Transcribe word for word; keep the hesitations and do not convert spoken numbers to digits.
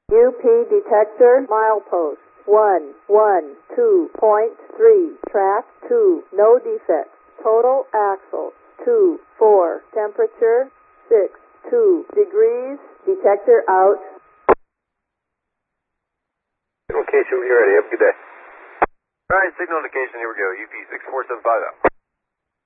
U P detector, milepost one one two point three, track two, no defects. Total axle two four, temperature six two degrees. Detector out. Location, when you're ready. Have a good day. All right, signal indication. Here we go. U P six four seven five out.